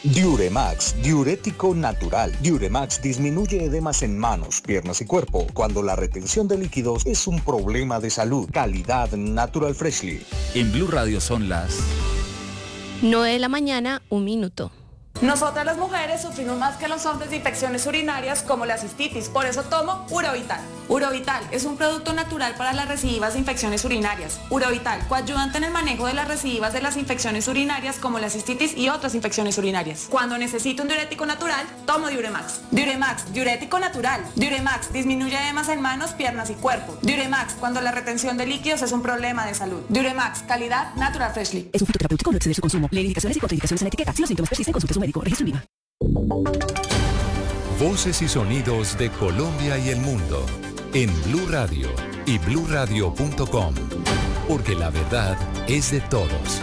Diuremax, diurético natural. Diuremax disminuye edemas en manos, piernas y cuerpo cuando la retención de líquidos es un problema de salud. Calidad Natural Freshly. En Blue Radio son las 9 de la mañana, 1 minuto. Nosotras las mujeres sufrimos más que los hombres de infecciones urinarias como la cistitis, por eso tomo Urovital. Urovital es un producto natural para las recidivas de infecciones urinarias. Urovital, coayudante en el manejo de las recidivas de las infecciones urinarias como la cistitis y otras infecciones urinarias. Cuando necesito un diurético natural, tomo Diuremax. Diuremax, diurético natural. Diuremax disminuye edemas en manos, piernas y cuerpo. Diuremax, cuando la retención de líquidos es un problema de salud. Diuremax, calidad Natural Freshly. Es un fitoterapéutico, no excede su consumo. Lee indicaciones y contraindicaciones en la etiqueta. Si los síntomas persisten, consulte a su médico. Registro INVIMA. Voces y sonidos de Colombia y el mundo en Blue Radio y bluradio.com, porque la verdad es de todos.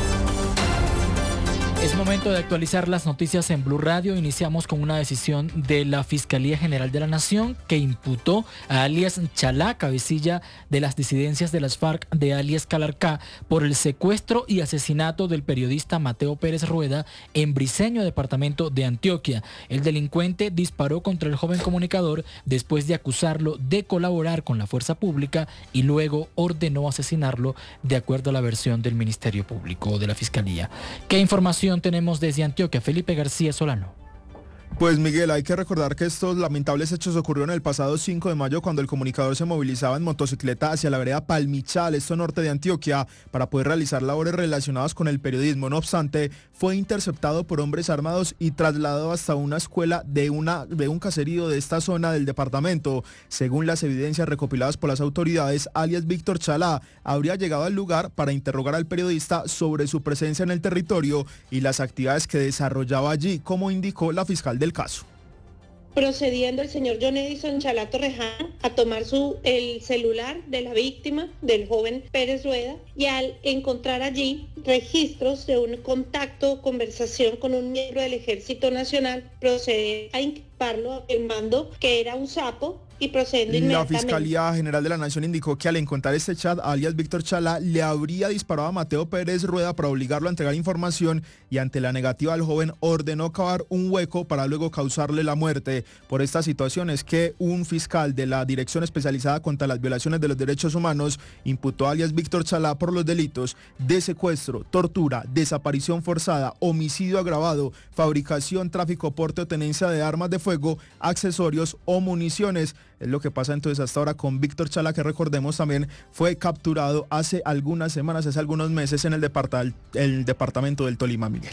Es momento de actualizar las noticias en Blue Radio. Iniciamos con una decisión de la Fiscalía General de la Nación que imputó a alias Chalá, cabecilla de las disidencias de las FARC de alias Calarcá, por el secuestro y asesinato del periodista Mateo Pérez Rueda en Briceño, departamento de Antioquia. El delincuente disparó contra el joven comunicador después de acusarlo de colaborar con la fuerza pública y luego ordenó asesinarlo, de acuerdo a la versión del Ministerio Público de la Fiscalía. ¿Qué información tenemos desde Antioquia? Felipe García Solano. Pues Miguel, hay que recordar que estos lamentables hechos ocurrieron el pasado 5 de mayo cuando el comunicador se movilizaba en motocicleta hacia la vereda Palmichal, esto norte de Antioquia, para poder realizar labores relacionadas con el periodismo. No obstante, fue interceptado por hombres armados y trasladado hasta una escuela de un caserío de esta zona del departamento. Según las evidencias recopiladas por las autoridades, alias Víctor Chalá habría llegado al lugar para interrogar al periodista sobre su presencia en el territorio y las actividades que desarrollaba allí, como indicó la fiscal del caso. Procediendo el señor John Edison Chalá Torreján a tomar el celular de la víctima, del joven Pérez Rueda, y al encontrar allí registros de un contacto, conversación con un miembro del Ejército Nacional, procede a inculparlo afirmando que era un sapo y procediendo inmediatamente. La Fiscalía General de la Nación indicó que al encontrar este chat, alias Víctor Chalá le habría disparado a Mateo Pérez Rueda para obligarlo a entregar información y ante la negativa del joven ordenó cavar un hueco para luego causarle la muerte. Por esta situación es que un fiscal de la Dirección Especializada contra las Violaciones de los Derechos Humanos imputó a alias Víctor Chalá por los delitos de secuestro, tortura, desaparición forzada, homicidio agravado, fabricación, tráfico, porte o tenencia de armas de fuego, accesorios o municiones. Es lo que pasa entonces hasta ahora con Víctor Chalá, que recordemos también fue capturado hace algunas semanas, hace algunos meses en el departamento del Tolima, Miguel.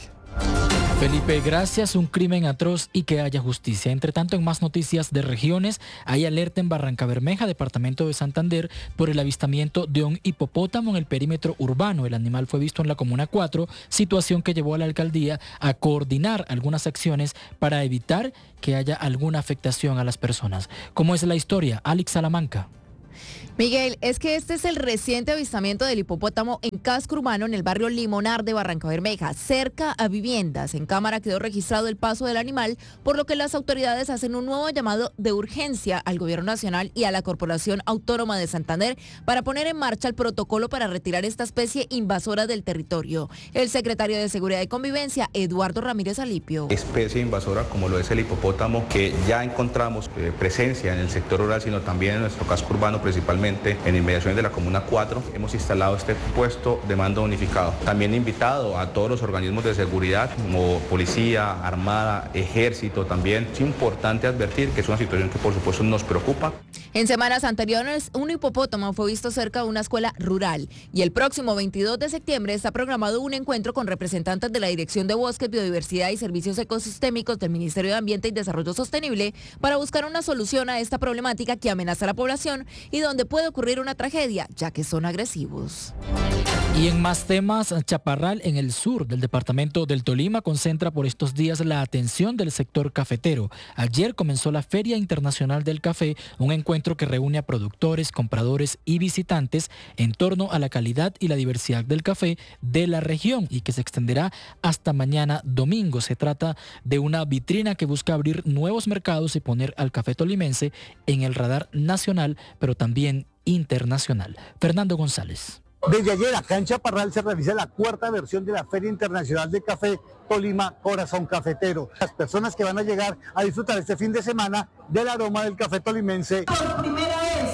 Felipe, gracias. Un crimen atroz y que haya justicia. Entre tanto, en más noticias de regiones, hay alerta en Barrancabermeja, departamento de Santander, por el avistamiento de un hipopótamo en el perímetro urbano. El animal fue visto en la Comuna 4, situación que llevó a la alcaldía a coordinar algunas acciones para evitar que haya alguna afectación a las personas. ¿Cómo es la historia? Alex Salamanca. Miguel, es que este es el reciente avistamiento del hipopótamo en casco urbano en el barrio Limonar de Barrancabermeja, cerca a viviendas. En cámara quedó registrado el paso del animal, por lo que las autoridades hacen un nuevo llamado de urgencia al Gobierno Nacional y a la Corporación Autónoma de Santander para poner en marcha el protocolo para retirar esta especie invasora del territorio. El secretario de Seguridad y Convivencia, Eduardo Ramírez Alipio. Especie invasora como lo es el hipopótamo, que ya encontramos presencia en el sector rural, sino también en nuestro casco urbano, principalmente en inmediaciones de la Comuna 4, hemos instalado este puesto de mando unificado. También he invitado a todos los organismos de seguridad, como Policía, Armada, Ejército también. Es importante advertir que es una situación que por supuesto nos preocupa. En semanas anteriores, un hipopótamo fue visto cerca de una escuela rural y el próximo 22 de septiembre está programado un encuentro con representantes de la Dirección de Bosques, Biodiversidad y Servicios Ecosistémicos del Ministerio de Ambiente y Desarrollo Sostenible para buscar una solución a esta problemática que amenaza a la población y donde puede ocurrir una tragedia, ya que son agresivos. Y en más temas, Chaparral, en el sur del departamento del Tolima, concentra por estos días la atención del sector cafetero. Ayer comenzó la Feria Internacional del Café, un encuentro que reúne a productores, compradores y visitantes en torno a la calidad y la diversidad del café de la región y que se extenderá hasta mañana domingo. Se trata de una vitrina que busca abrir nuevos mercados y poner al café tolimense en el radar nacional, pero también internacional. Fernando González. Desde ayer acá en Chaparral se realiza la cuarta versión de la Feria Internacional de Café Tolima Corazón Cafetero. Las personas que van a llegar a disfrutar este fin de semana del aroma del café tolimense. Por primera vez,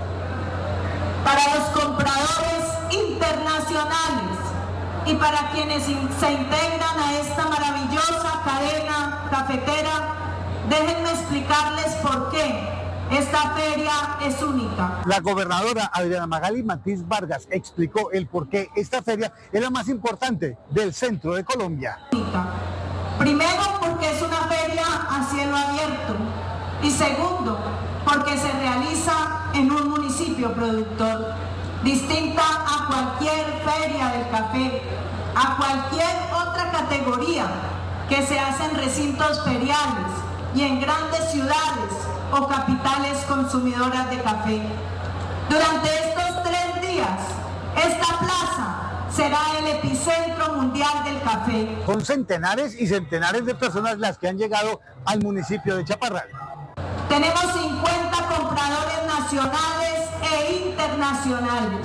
para los compradores internacionales y para quienes se integran a esta maravillosa cadena cafetera, déjenme explicarles por qué esta feria es única. La gobernadora Adriana Magali Matiz Vargas explicó el por qué esta feria es la más importante del centro de Colombia. Primero, porque es una feria a cielo abierto. Y segundo, porque se realiza en un municipio productor, distinta a cualquier feria del café, a cualquier otra categoría que se hace en recintos feriales y en grandes ciudades o capitales consumidoras de café. Durante estos 3 días, esta plaza será el epicentro mundial del café. Son centenares y centenares de personas las que han llegado al municipio de Chaparral. Tenemos 50 compradores nacionales e internacionales,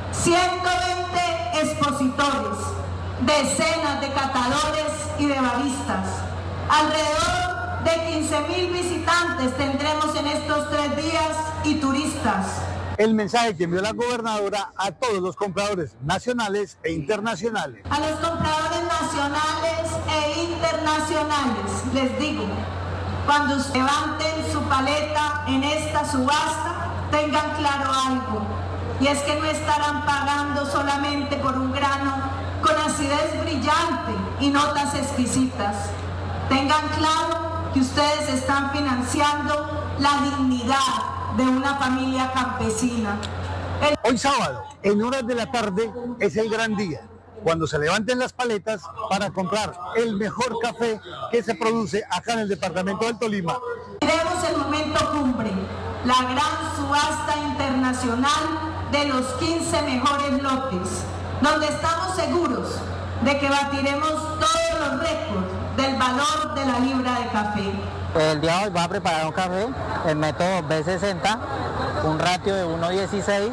120 expositores, decenas de catadores y de baristas, alrededor de 15.000 visitantes tendremos en estos 3 días y turistas. El mensaje que envió la gobernadora a todos los compradores nacionales e internacionales. A los compradores nacionales e internacionales les digo, cuando levanten su paleta en esta subasta, tengan claro algo, y es que no estarán pagando solamente por un grano con acidez brillante y notas exquisitas. Tengan claro que ustedes están financiando la dignidad de una familia campesina. Hoy sábado, en horas de la tarde, es el gran día, cuando se levanten las paletas para comprar el mejor café que se produce acá en el departamento del Tolima. Tenemos el momento cumbre, la gran subasta internacional de los 15 mejores lotes, donde estamos seguros de que batiremos todos los récords del valor de la libra de café. El día de hoy va a preparar un café, el método B60, un ratio de 1.16,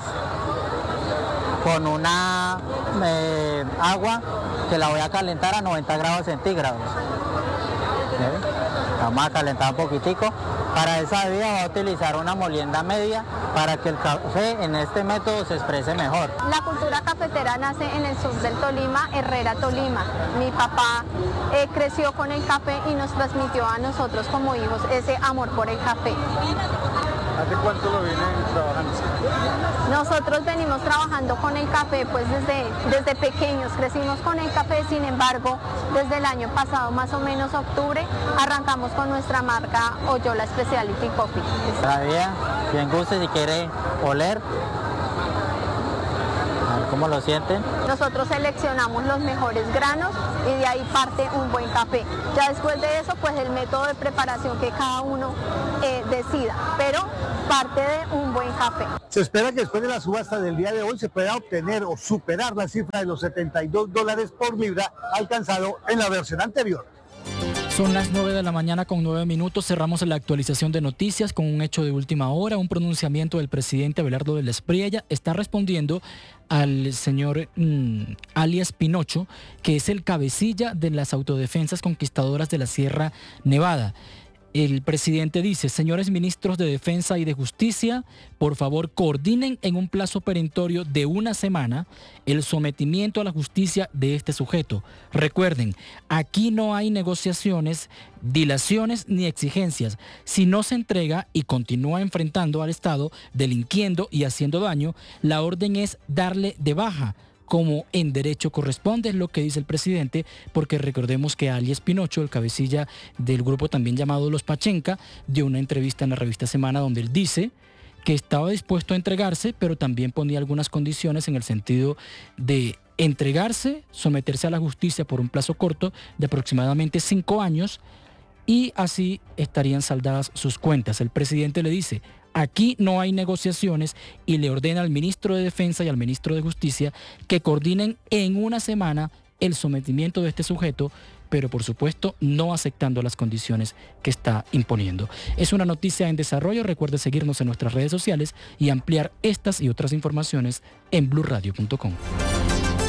con una agua que la voy a calentar a 90 grados centígrados. Vamos a calentar un poquitico. Para esa bebida voy a utilizar una molienda media para que el café en este método se exprese mejor. La cultura cafetera nace en el sur del Tolima, Herrera, Tolima. Mi papá creció con el café y nos transmitió a nosotros como hijos ese amor por el café. ¿Hace cuánto lo vienen trabajando? Nosotros venimos trabajando con el café pues desde pequeños, crecimos con el café, sin embargo, desde el año pasado, más o menos octubre, arrancamos con nuestra marca Oyola Specialty Coffee. Todavía, quien guste, si quiere oler, a ver cómo lo sienten. Nosotros seleccionamos los mejores granos y de ahí parte un buen café. Ya después de eso, pues el método de preparación que cada uno decida, pero parte de un buen café. Se espera que después de la subasta del día de hoy se pueda obtener o superar la cifra de los $72 por libra alcanzado en la versión anterior. Son las 9 de la mañana con 9 minutos. Cerramos la actualización de noticias con un hecho de última hora. Un pronunciamiento del presidente Abelardo de la Espriella está respondiendo al señor alias Pinocho, que es el cabecilla de las autodefensas conquistadoras de la Sierra Nevada. El presidente dice: señores ministros de Defensa y de Justicia, por favor coordinen en un plazo perentorio de 1 semana el sometimiento a la justicia de este sujeto. Recuerden, aquí no hay negociaciones, dilaciones ni exigencias. Si no se entrega y continúa enfrentando al Estado, delinquiendo y haciendo daño, la orden es darle de baja, como en derecho corresponde, es lo que dice el presidente, porque recordemos que alias Pinocho, el cabecilla del grupo también llamado Los Pachenca, dio una entrevista en la revista Semana donde él dice que estaba dispuesto a entregarse, pero también ponía algunas condiciones en el sentido de entregarse, someterse a la justicia por un plazo corto de aproximadamente 5 años y así estarían saldadas sus cuentas. El presidente le dice: aquí no hay negociaciones, y le ordena al ministro de Defensa y al ministro de Justicia que coordinen en 1 semana el sometimiento de este sujeto, pero por supuesto no aceptando las condiciones que está imponiendo. Es una noticia en desarrollo. Recuerde seguirnos en nuestras redes sociales y ampliar estas y otras informaciones en blurradio.com.